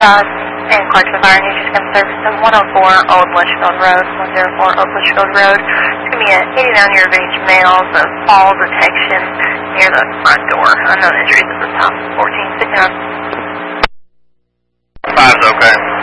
and Clarksville Fire and Emergency Service to 104 Old Litchfield Road, 104 Old Litchfield Road. It's going to be an 89-year of age male, the fall detection near the front door. Unknown injuries at the top. 1469. 5's okay.